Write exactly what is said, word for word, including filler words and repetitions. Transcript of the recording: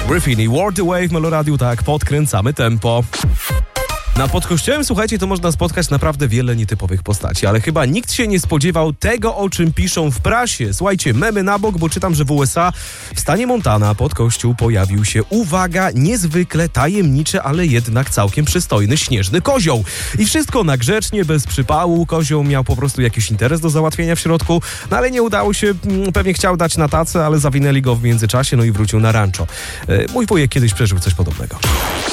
Griffin i World the Wave, Meloradiu, tak, podkręcamy tempo. Na Podkościołem, słuchajcie, to można spotkać naprawdę wiele nietypowych postaci, ale chyba nikt się nie spodziewał tego, o czym piszą w prasie. Słuchajcie, memy na bok, bo czytam, że w U S A w stanie Montana pod kościół pojawił się, uwaga, niezwykle tajemniczy, ale jednak całkiem przystojny śnieżny kozioł. I wszystko na grzecznie, bez przypału. Kozioł miał po prostu jakiś interes do załatwienia w środku, no ale nie udało się, pewnie chciał dać na tacę, ale zawinęli go w międzyczasie, no i wrócił na rancho. Mój wujek kiedyś przeżył coś podobnego.